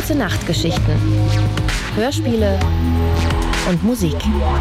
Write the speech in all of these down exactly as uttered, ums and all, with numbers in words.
Gute-Nacht-Geschichten. Hörspiele und Musik.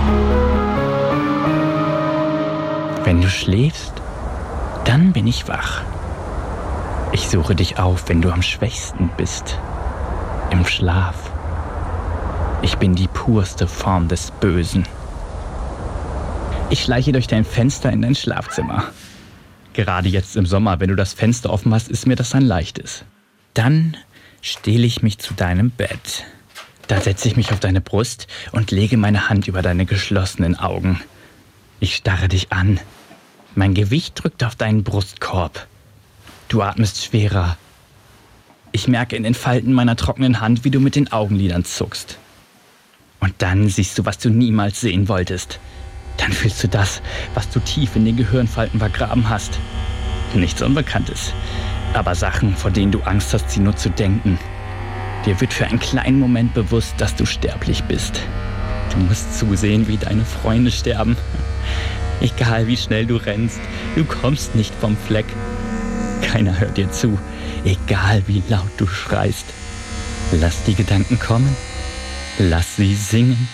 Wenn du schläfst, dann bin ich wach. Ich suche dich auf, wenn du am schwächsten bist. Im Schlaf. Ich bin die purste Form des Bösen. Ich schleiche durch dein Fenster in dein Schlafzimmer. Gerade jetzt im Sommer, wenn du das Fenster offen hast, ist mir das ein leichtes. Dann stehle ich mich zu deinem Bett. Da setze ich mich auf deine Brust und lege meine Hand über deine geschlossenen Augen. Ich starre dich an. Mein Gewicht drückt auf deinen Brustkorb. Du atmest schwerer. Ich merke in den Falten meiner trockenen Hand, wie du mit den Augenlidern zuckst. Und dann siehst du, was du niemals sehen wolltest. Dann fühlst du das, was du tief in den Gehirnfalten vergraben hast. Nichts Unbekanntes, aber Sachen, vor denen du Angst hast, sie nur zu denken. Dir wird für einen kleinen Moment bewusst, dass du sterblich bist. Du musst zusehen, wie deine Freunde sterben. Egal wie schnell du rennst, du kommst nicht vom Fleck. Keiner hört dir zu, egal wie laut du schreist. Lass die Gedanken kommen, lass sie singen.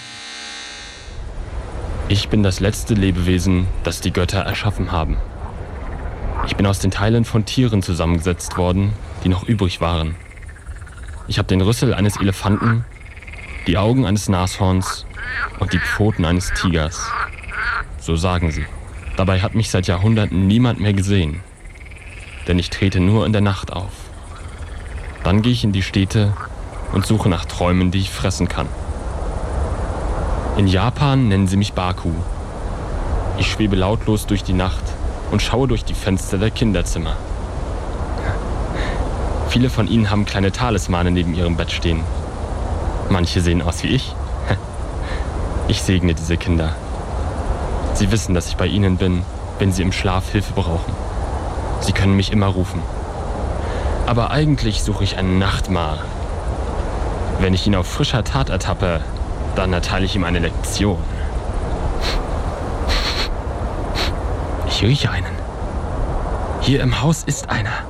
Ich bin das letzte Lebewesen, das die Götter erschaffen haben. Ich bin aus den Teilen von Tieren zusammengesetzt worden, die noch übrig waren. Ich habe den Rüssel eines Elefanten, die Augen eines Nashorns und die Pfoten eines Tigers. So sagen sie. Dabei hat mich seit Jahrhunderten niemand mehr gesehen. Denn ich trete nur in der Nacht auf. Dann gehe ich in die Städte und suche nach Träumen, die ich fressen kann. In Japan nennen sie mich Baku. Ich schwebe lautlos durch die Nacht und schaue durch die Fenster der Kinderzimmer. Viele von ihnen haben kleine Talismane neben ihrem Bett stehen. Manche sehen aus wie ich. Ich segne diese Kinder. Sie wissen, dass ich bei ihnen bin, wenn sie im Schlaf Hilfe brauchen. Sie können mich immer rufen. Aber eigentlich suche ich einen Nachtmar. Wenn ich ihn auf frischer Tat ertappe, dann erteile ich ihm eine Lektion. Ich rieche einen. Hier im Haus ist einer.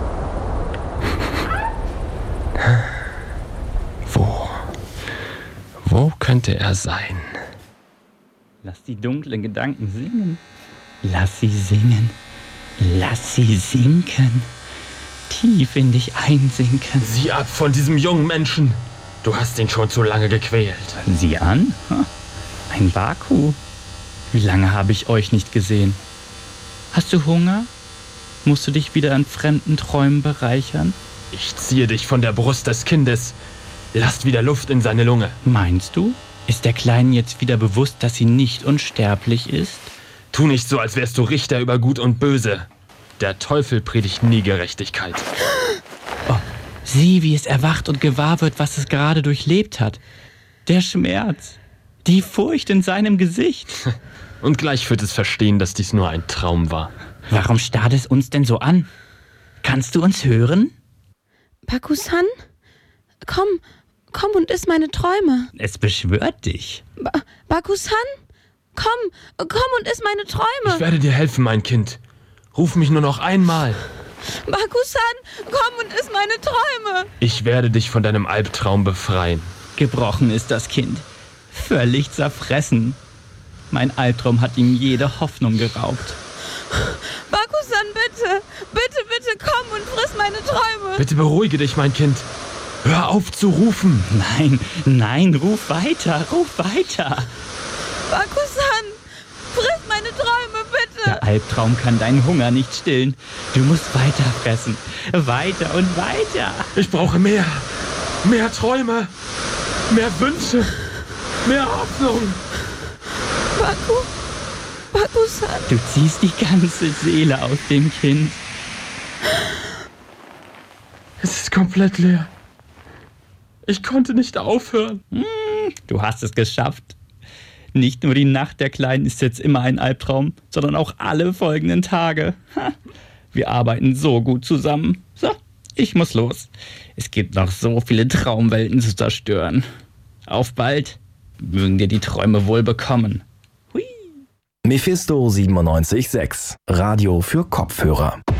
Wo? Wo könnte er sein? Lass die dunklen Gedanken singen. Lass sie singen. Lass sie sinken. Tief in dich einsinken. Sieh ab von diesem jungen Menschen. Du hast ihn schon zu lange gequält. Sieh an. Ein Baku. Wie lange habe ich euch nicht gesehen? Hast du Hunger? Musst du dich wieder an fremden Träumen bereichern? Ich ziehe dich von der Brust des Kindes. Lasst wieder Luft in seine Lunge. Meinst du? Ist der Kleinen jetzt wieder bewusst, dass sie nicht unsterblich ist? Tu nicht so, als wärst du Richter über Gut und Böse. Der Teufel predigt nie Gerechtigkeit. Oh, sieh, wie es erwacht und gewahr wird, was es gerade durchlebt hat. Der Schmerz, die Furcht in seinem Gesicht. Und gleich wird es verstehen, dass dies nur ein Traum war. Warum starrt es uns denn so an? Kannst du uns hören? Baku-san, komm, komm und iss meine Träume. Es beschwört dich. Ba- Baku-san, komm, komm und iss meine Träume. Ich werde dir helfen, mein Kind. Ruf mich nur noch einmal. Baku-san, komm und iss meine Träume. Ich werde dich von deinem Albtraum befreien. Gebrochen ist das Kind. Völlig zerfressen. Mein Albtraum hat ihm jede Hoffnung geraubt. Baku-san, bitte, bitte, bitte komm und friss meine Träume. Bitte beruhige dich, mein Kind. Hör auf zu rufen. Nein, nein, ruf weiter, ruf weiter. Baku-san, friss meine Träume, bitte. Der Albtraum kann deinen Hunger nicht stillen. Du musst weiter fressen. Weiter und weiter. Ich brauche mehr. Mehr Träume. Mehr Wünsche. Mehr Hoffnung. Baku, Baku-san. Du ziehst die ganze Seele aus dem Kind. Es ist komplett leer. Ich konnte nicht aufhören. Hm, du hast es geschafft. Nicht nur die Nacht der Kleinen ist jetzt immer ein Albtraum, sondern auch alle folgenden Tage. Ha, wir arbeiten so gut zusammen. So, ich muss los. Es gibt noch so viele Traumwelten zu zerstören. Auf bald. Mögen dir die Träume wohl bekommen. Hui. Mephisto siebenundneunzig Komma sechs. Radio für Kopfhörer.